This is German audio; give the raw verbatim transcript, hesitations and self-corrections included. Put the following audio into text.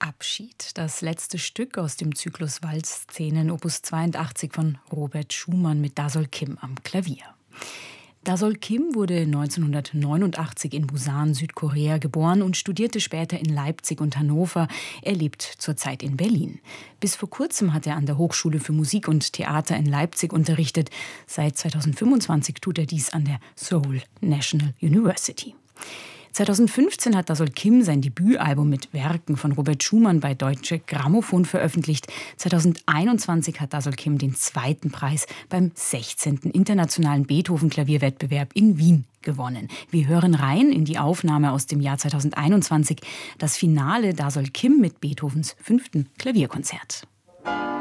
Abschied, das letzte Stück aus dem Zyklus Walzszenen Opus zweiundachtzig von Robert Schumann mit Dasol Kim am Klavier. Dasol Kim wurde neunzehnhundertneunundachtzig in Busan, Südkorea, geboren und studierte später in Leipzig und Hannover. Er lebt zurzeit in Berlin. Bis vor kurzem hat er an der Hochschule für Musik und Theater in Leipzig unterrichtet. Seit zweitausendfünfundzwanzig tut er dies an der Seoul National University. zweitausendfünfzehn hat Dasol Kim sein Debütalbum mit Werken von Robert Schumann bei Deutsche Grammophon veröffentlicht. zweitausendeinundzwanzig hat Dasol Kim den zweiten Preis beim sechzehnten Internationalen Beethoven-Klavierwettbewerb in Wien gewonnen. Wir hören rein in die Aufnahme aus dem Jahr zweitausendeinundzwanzig, das Finale Dasol Kim mit Beethovens fünften Klavierkonzert.